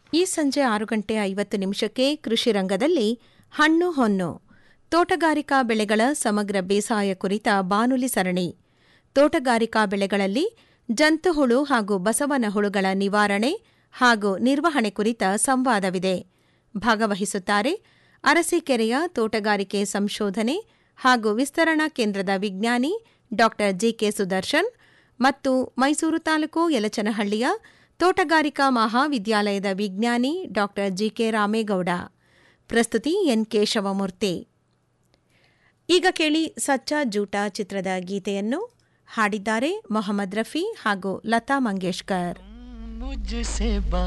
ಈ ಸಂಜೆ 6:50 ಕೃಷಿ ರಂಗದಲ್ಲಿ ಹಣ್ಣು ಹೊನ್ನು ತೋಟಗಾರಿಕಾ ಬೆಳೆಗಳ ಸಮಗ್ರ ಬೇಸಾಯ ಕುರಿತ ಬಾನುಲಿ ಸರಣಿ. ತೋಟಗಾರಿಕಾ ಬೆಳೆಗಳಲ್ಲಿ ಜಂತುಹುಳು ಹಾಗೂ ಬಸವನ ಹುಳುಗಳ ನಿವಾರಣೆ ಹಾಗೂ ನಿರ್ವಹಣೆ ಕುರಿತ ಸಂವಾದವಿದೆ. ಭಾಗವಹಿಸುತ್ತಾರೆ ಅರಸೀಕೆರೆಯ ತೋಟಗಾರಿಕೆ ಸಂಶೋಧನೆ ಹಾಗೂ ವಿಸ್ತರಣಾ ಕೇಂದ್ರದ ವಿಜ್ಞಾನಿ ಡಾ ಜಿಕೆ ಸುದರ್ಶನ್ ಮತ್ತು ಮೈಸೂರು ತಾಲೂಕು ಯಲಚನಹಳ್ಳಿಯ ತೋಟಗಾರಿಕಾ ಮಹಾವಿದ್ಯಾಲಯದ ವಿಜ್ಞಾನಿ ಡಾ ಜಿಕೆ ರಾಮೇಗೌಡ. ಪ್ರಸ್ತುತಿ ಎನ್ ಕೇಶವಮೂರ್ತಿ. ಈಗ ಕೇಳಿ ಸಚ್ಚಾ ಜೂಟಾ ಚಿತ್ರದ ಗೀತೆಯನ್ನು. ಹಾಡಿದ್ದಾರೆ ಮೊಹಮ್ಮದ್ ರಫಿ ಹಾಗೂ ಲತಾ ಮಂಗೇಶ್ಕರ್.